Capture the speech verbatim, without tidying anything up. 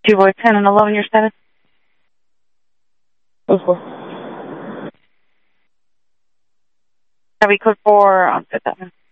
Two boys, ten and eleven, your status? Oh, four. Heavy code four on Fifth Avenue.